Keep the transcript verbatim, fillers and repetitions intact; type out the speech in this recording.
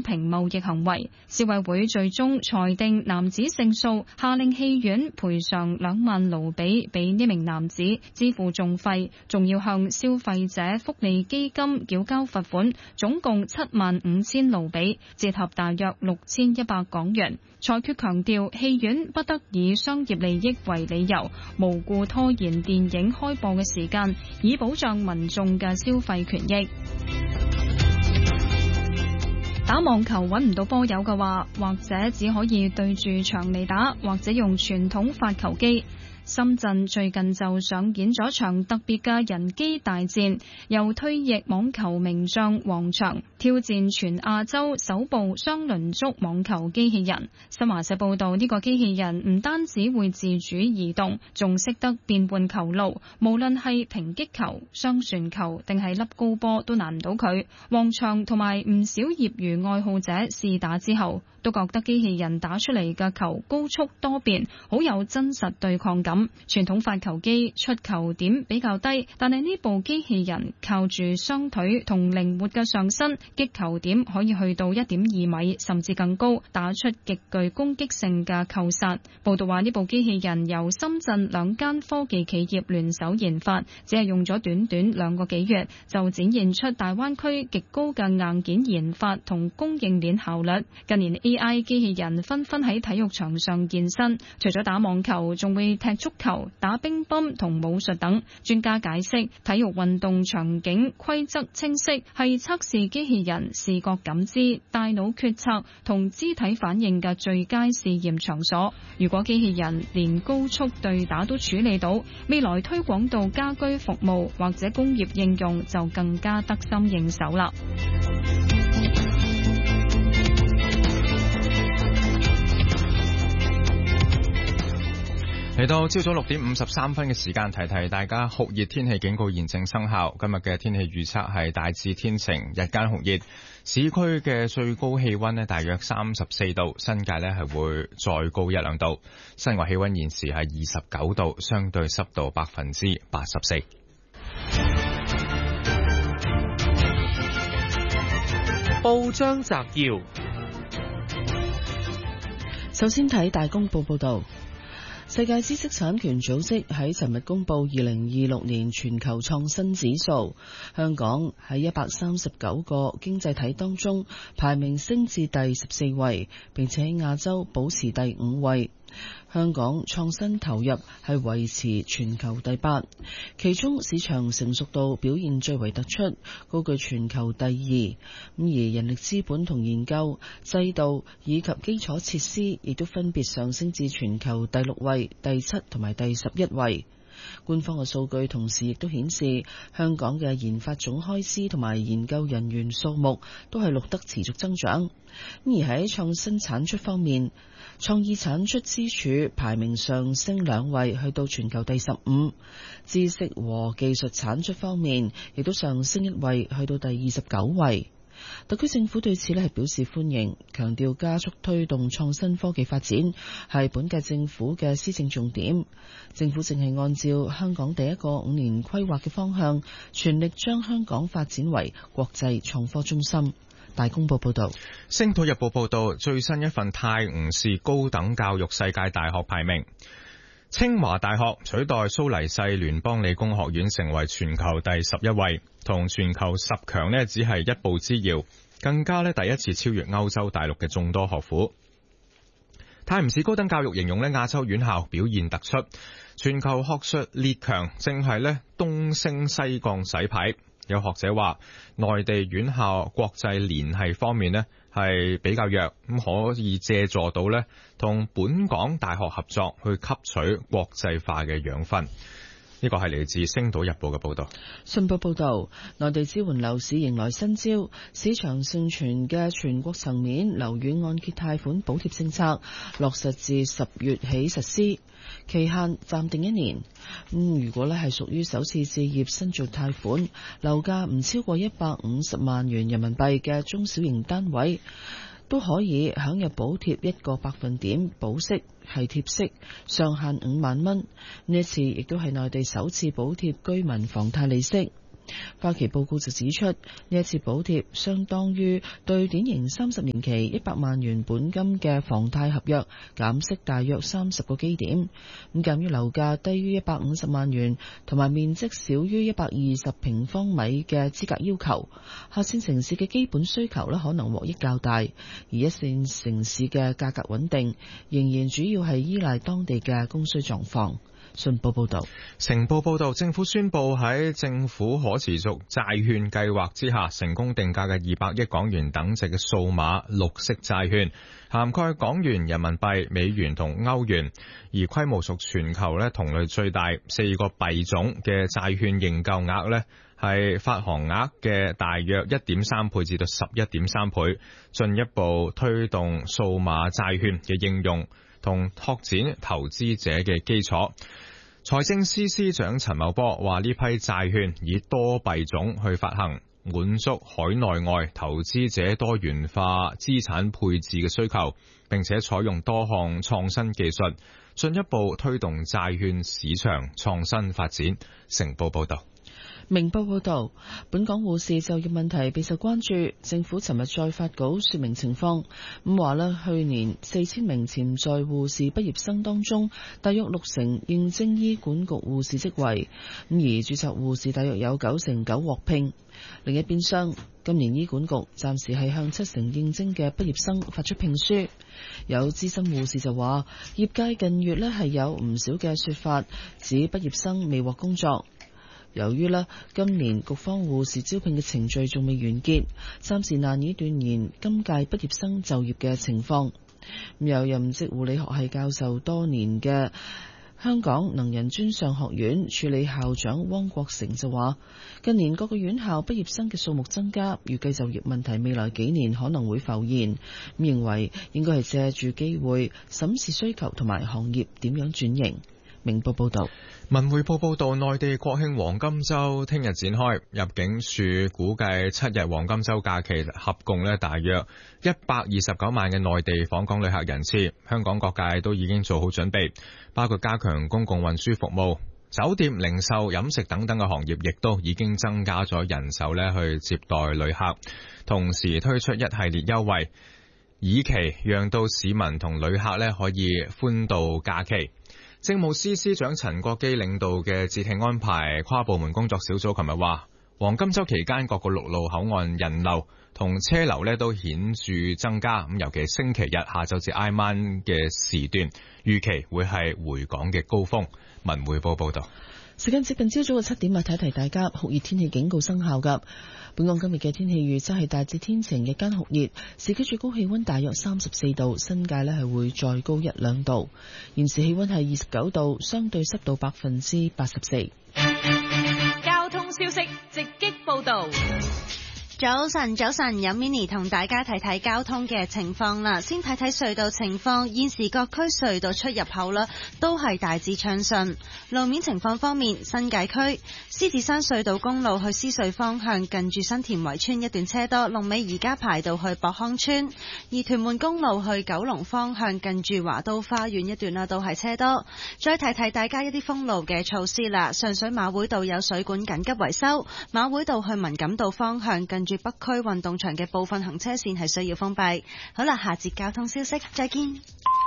平貿易行為。消委會最終裁定男子勝訴，下令戲院賠償兩萬盧比俾呢名男子，支付訟費，仲要向消費者福利基金繳交罰款，總共七萬五千盧比，折合大約六千一百港元。裁決強調，戲院不得以商業利益為理由，無故拖延電影開播嘅時間，以保障民眾嘅消費權益。打網球揾唔到波友嘅話，或者只可以對住牆嚟打，或者用傳統發球機。深圳最近就上演咗場特別嘅人機大戰，由退役網球名將王翔挑戰全亞洲首部雙輪足網球機器人。新華社報道，呢個機器人唔單止會自主移動，仲識得變換球路，無論係平擊球、雙旋球定係粒高波都難唔到佢。王翔同埋唔少業餘愛好者試打之後，都覺得機器人打出嚟嘅球高速多變，好有真實對抗感。傳統發球機出球點比較低，但係呢部機器人靠住雙腿同靈活嘅上身，擊球點可以去到一點二米甚至更高，打出極具攻擊性嘅扣殺。報道話呢部機器人由深圳兩間科技企業聯手研發，只係用咗短短兩個幾月就展現出大灣區極高嘅硬件研發同供應鏈效率。近年 A I 機器人紛紛喺體育場上現身，除咗打網球，仲會踢足球、打乒乓同武術等。專家解釋，體育運動場景規則清晰，係測試機器人視覺感知、大腦決策同肢體反應嘅最佳試驗場所。如果機器人連高速對打都處理到，未來推廣到家居服務或者工業應用就更加得心應手啦。 嚟到朝早六點五十三分嘅時間，提提大家酷熱天氣警告現正生效。今日嘅天氣預測係大致天晴，日間酷熱，市區嘅最高氣溫呢大約三十四度，新界呢係會再高一兩度。室外氣溫現時係二十九度，相對濕度百分之八十四。 報章摘要，首先睇大公報報道。世界知識產權組織喺尋日公布二零二六年全球創新指數，香港喺一百三十九個經濟體當中排名升至第十四位，並且喺亞洲保持第五位。香港創新投入係維持全球第八，其中市場成熟度表現最為突出，高居全球第二。咁而人力資本同研究制度以及基礎設施亦都分別上升至全球第六位、第七同埋第十一位。官方嘅數據同時亦都顯示，香港嘅研發總開支同埋研究人員數目都係錄得持續增長。而喺創新產出方面，創意產出支柱排名上升兩位，去到全球第十五；知識和技術產出方面，亦都上升一位，去到第二十九位。特區政府對此呢係表示歡迎，強調加速推動創新科技發展係本屆政府嘅施政重點。政府正係按照香港第一個五年規劃嘅方向，全力將香港發展為國際創科中心。大公報報道。 星島日報報道，最新一份泰晤士高等教育世界大學排名，清華大學取代蘇黎世聯邦理工學院成為全球第十一位，同全球十強呢只係一步之遙，更加呢第一次超越歐洲大陸嘅眾多學府。泰晤士高等教育形容呢亞洲院校表現突出，全球學術列強正係呢東升西降洗牌。有學者話，內地院校國際聯繫方面呢係比較弱，咁可以借助到呢同本港大學合作去吸取國際化嘅養分。呢個係嚟自《星島日報》嘅報道。 信報報道，內地支援樓市迎來新招，市場盛傳嘅全國層面樓宇按揭貸款補貼政策落實至十月起實施，期限暫定一年。咁如果咧係屬於首次置業新造貸款，樓價唔超過一百五十萬元人民幣嘅中小型單位，都可以享有補貼一個百分點，保息係貼息，上限五萬蚊。呢一次亦都係內地首次補貼居民房貸利息。 花旗報告就指出，呢一次補貼相當於對典型三十年期一百萬元本金嘅房貸合約減息大約三十個基點。咁鑑於樓價低於一百五十萬元同埋面積少於一百二十平方米嘅資格要求，下線城市嘅基本需求咧可能獲益較大，而一線城市嘅價格穩定，仍然主要係依賴當地嘅供需狀況。信報報道， 成報報道，政府宣布喺政府可持續債券計劃之下，成功定價嘅二百億港元等值嘅數碼綠色債券，涵蓋港元、人民幣、美元同歐元，而規模屬全球咧同類最大四個幣種嘅債券認購額咧係發行額嘅大約一點三倍至到十一點三倍，進一步推動數碼債券嘅應用同拓展投資者嘅基礎。財政司司長陳茂波話：呢批債券以多幣種去發行，滿足海內外投資者多元化資產配置嘅需求，並且採用多項創新技術，進一步推動債券市場創新發展。成報報道。 明報報道，本港護士就業問題備受關注。政府尋日再發稿說明情況，咁話咧，去年四千名潛在護士畢業生當中，大約六成應徵醫管局護士職位，咁而註冊護士大約有九成九獲聘。另一邊廂，今年醫管局暫時係向七成應徵嘅畢業生發出聘書。有資深護士就話，業界近月咧係有唔少嘅說法，指畢業生未獲工作。由於呢今年局方護士招聘嘅程序仲未完結，暫時難以斷言今屆畢業生就業嘅情況。有任職護理學系教授多年嘅香港能仁專上學院助理校長汪國成就話，近年各個院校畢業生嘅數目增加，預計就業問題未來幾年可能會浮現。咁認為應該係借住機會審視需求同埋行業點樣轉型。明報報道。 文匯報報道，內地國慶黃金週聽日展開，入境處估計七日黃金週假期合共咧大約一百二十九萬嘅內地訪港旅客人次。香港各界都已經做好準備，包括加強公共運輸服務、酒店、零售、飲食等等嘅行業，亦都已經增加咗人手咧去接待旅客，同時推出一系列優惠，以期讓到市民同旅客咧可以歡度假期。政務司司長陳國基領導嘅節慶安排跨部門工作小組琴日話，黃金週期間各個陸路口岸人流同車流咧都顯著增加，咁尤其星期日下晝至挨晚嘅時段，預期會係回港嘅高峰。文匯報報道。 時間接近朝早嘅七點啊，提提大家酷熱天氣警告生效㗎。本港今日嘅天氣預測係大致天晴，日間酷熱，市區最高氣溫大約三十四度，新界咧係會再高一兩度。現時氣溫係二十九度，相對濕度百分之八十四。 交通消息直擊報道。早晨，早晨，有 Mini 同大家睇睇交通嘅情況啦。先睇睇隧道情況，現時各區隧道出入口啦，都係大致暢順。路面情況方面，新界區獅子山隧道公路去獅隧方向，近住新田圍村一段車多，龍尾而家排到去博康村；而屯門公路去九龍方向，近住華都花園一段啦，都係車多。再提提大家一啲封路嘅措施啦。上水馬會道有水管緊急維修，馬會道去文錦道方向，近住北區運動場嘅部分行車線係需要封閉。好啦，下節交通消息再見。